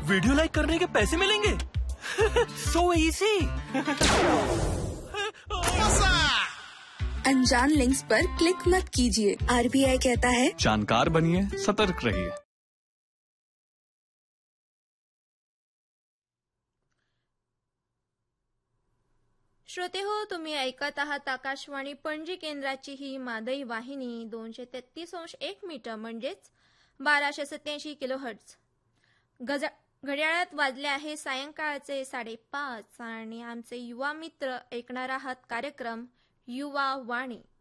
Video like करने के पैसे मिलेंगे? So easy. अनजान लिंक्स पर क्लिक मत कीजिए। आरबीआई कहता है जानकार बनिए, सतर्क रहिए। श्रोते हो, तुम्ही ऐकत आहात आकाशवाणी पणजी केंद्राची ही मादई वाहिनी 233.1 मीटर म्हणजेच 1287 किलोहर्ट्ज. घड्याळात वाजले आहे सायंकाळचे 5:30 आणि आमचे युवा मित्र ऐकणार आहात कार्यक्रम युवा वाणी.